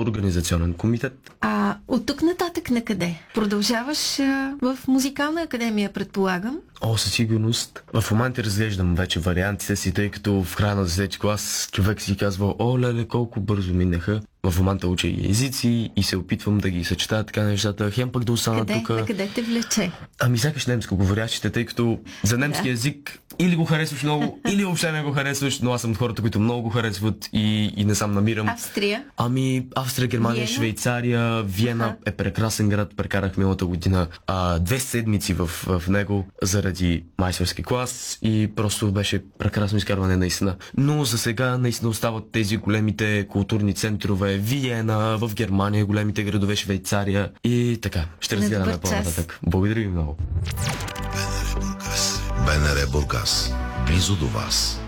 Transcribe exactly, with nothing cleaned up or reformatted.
организационен комитет. А от тук нататък на къде? Продължаваш а, в музикална академия, предполагам? О, със сигурност. В момента разглеждам вече вариантите си, тъй като в края на десети клас човек си казва: о, леле, колко бързо минаха. В момента уча и езици и се опитвам да ги съчетая така нещата. Хем пък да остана тук. На къде те влече? Ами сякаш немско говорящите, тъй като за немски да. език или го харесваш много, или въобще не го харесваш, но аз съм от хората, които много го харесват и, и не сам намирам. Австрия? Ами Австрия, Германия, Виена? Швейцария, Виена uh-huh. е прекрасен град. Прекарах миналата година а, две седмици в, в него заради майсторски клас и просто беше прекрасно изкарване наистина. Но за сега наистина остават тези големите културни центрове, Виена, в Германия, големите градове, Швейцария и така. Ще разгледаме по-нататък. Благодаря ви много. БНР Бургас. Близо до вас.